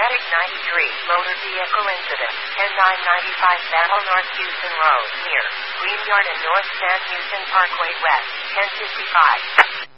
Medic 93, motor vehicle incident, 10995 Battle North Houston Road, near Green Yard and North San Houston Parkway West, 1055.